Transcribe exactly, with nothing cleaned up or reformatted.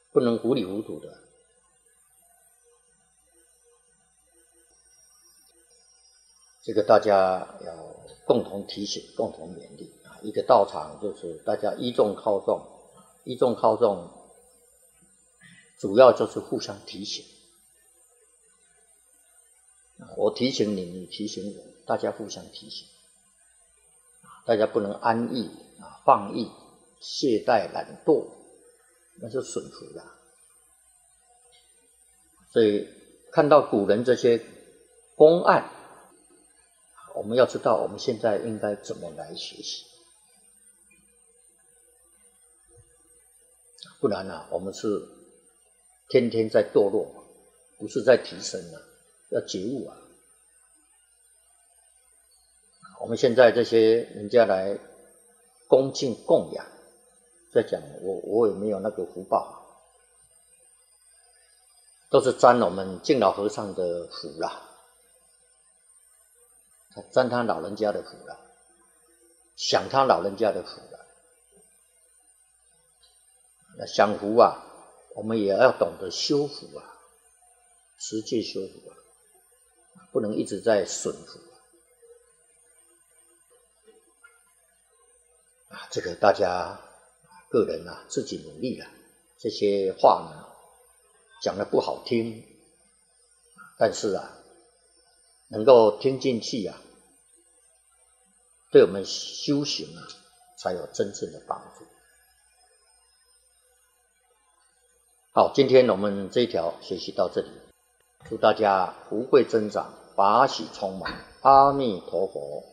不能糊里糊涂的。这个大家要共同提醒，共同勉励啊！一个道场就是大家依众靠众，依众靠众，主要就是互相提醒。我提醒你，你提醒我，大家互相提醒，大家不能安逸啊、放逸、懈怠、懒惰，那就损福了。所以看到古人这些公案，我们要知道我们现在应该怎么来学习，不然啊，我们是天天在堕落，不是在提升啊，要觉悟啊。我们现在这些人家来恭敬供养，在讲我我也没有那个福报，都是沾我们敬老和尚的福啦，沾他老人家的福啦，享他老人家的福啦。那享福啊，我们也要懂得修福啊，持戒修福啊，不能一直在损福啊。这个大家个人啊自己努力了。这些话呢讲得不好听，但是啊能够听进去啊，对我们修行啊才有真正的帮助。好，今天我们这一条学习到这里，祝大家福慧增长，法喜充满，阿弥陀佛。